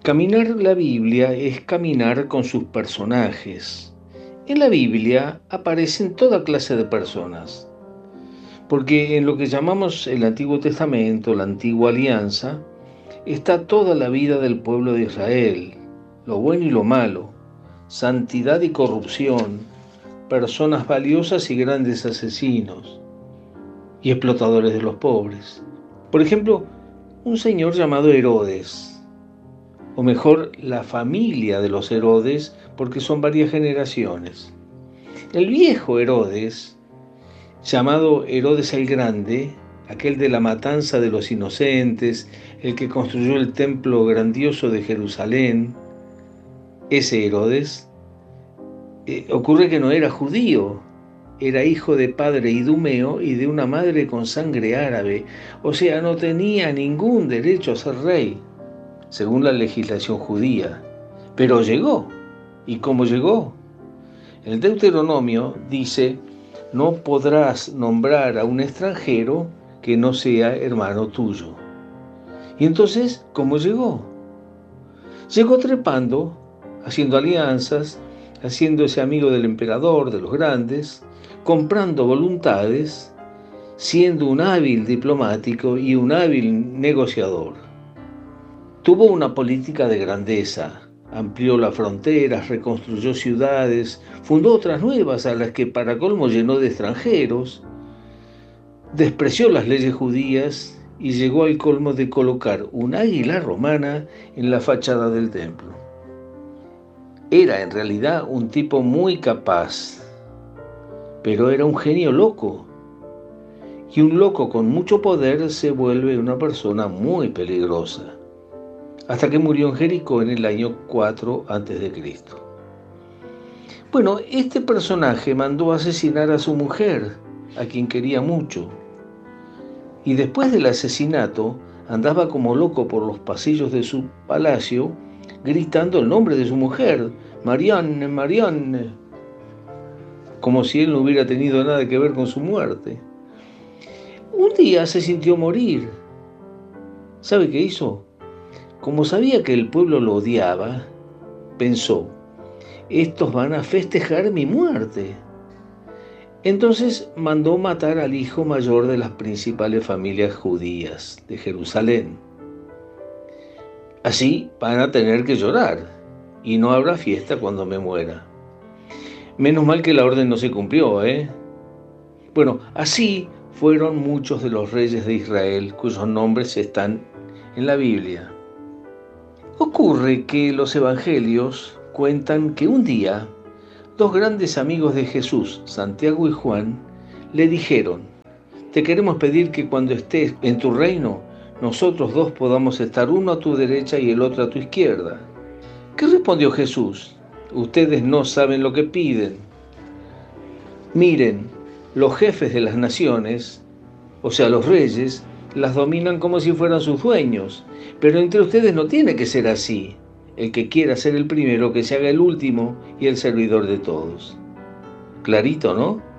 Caminar la Biblia es caminar con sus personajes. En la Biblia aparecen toda clase de personas, porque en lo que llamamos el Antiguo Testamento, la Antigua Alianza, está toda la vida del pueblo de Israel, lo bueno y lo malo, santidad y corrupción, personas valiosas y grandes asesinos, y explotadores de los pobres. Por ejemplo, un señor llamado Herodes, o mejor, la familia de los Herodes, porque son varias generaciones. El viejo Herodes, llamado Herodes el Grande, aquel de la matanza de los inocentes, el que construyó el templo grandioso de Jerusalén, ese Herodes, ocurre que no era judío, era hijo de padre idumeo y de una madre con sangre árabe, o sea, no tenía ningún derecho a ser rey, según la legislación judía. Pero llegó. ¿Y cómo llegó? El Deuteronomio dice: no podrás nombrar a un extranjero que no sea hermano tuyo. Y entonces, ¿cómo llegó? Llegó trepando, haciendo alianzas, haciéndose amigo del emperador, de los grandes, comprando voluntades, siendo un hábil diplomático y un hábil negociador. Tuvo una política de grandeza, amplió las fronteras, reconstruyó ciudades, fundó otras nuevas a las que para colmo llenó de extranjeros, despreció las leyes judías y llegó al colmo de colocar un águila romana en la fachada del templo. Era en realidad un tipo muy capaz, pero era un genio loco. Y un loco con mucho poder se vuelve una persona muy peligrosa, hasta que murió en Jericó en el año 4 a.C. Bueno, este personaje mandó asesinar a su mujer, a quien quería mucho, y después del asesinato andaba como loco por los pasillos de su palacio, gritando el nombre de su mujer: Marianne, Marianne, como si él no hubiera tenido nada que ver con su muerte. Un día se sintió morir. ¿Sabe qué hizo? Como sabía que el pueblo lo odiaba, pensó: estos van a festejar mi muerte. Entonces mandó matar al hijo mayor de las principales familias judías de Jerusalén. Así van a tener que llorar y no habrá fiesta cuando me muera. Menos mal que la orden no se cumplió, ¿eh? Bueno, así fueron muchos de los reyes de Israel cuyos nombres están en la Biblia. Ocurre que los evangelios cuentan que un día dos grandes amigos de Jesús, Santiago y Juan, le dijeron: te queremos pedir que cuando estés en tu reino, nosotros dos podamos estar uno a tu derecha y el otro a tu izquierda. ¿Qué respondió Jesús? Ustedes no saben lo que piden. Miren, los jefes de las naciones, o sea, los reyes, las dominan como si fueran sus dueños, pero entre ustedes no tiene que ser así. El que quiera ser el primero, que se haga el último y el servidor de todos. Clarito, ¿no?